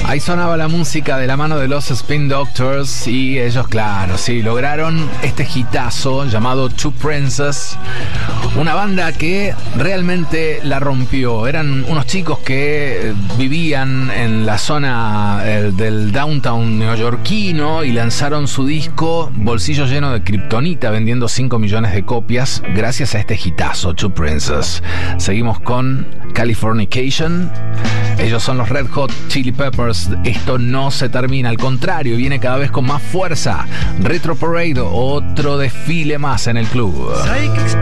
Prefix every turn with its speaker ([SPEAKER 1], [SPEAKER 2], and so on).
[SPEAKER 1] Ahí sonaba la música de la mano de los Spin Doctors y ellos, claro, sí, lograron este hitazo llamado Two Princes, una banda que realmente la rompió. Eran unos chicos que vivían en la zona del downtown neoyorquino y lanzaron su disco Bolsillo Lleno de Kriptonita, vendiendo 5 millones de copias gracias a este hitazo, Two Princes. Seguimos con Californication. Ellos son los Red Hot Chili Peppers. Esto no se termina, al contrario, viene cada vez con más fuerza. Retro Parade, otro desfile más en el club.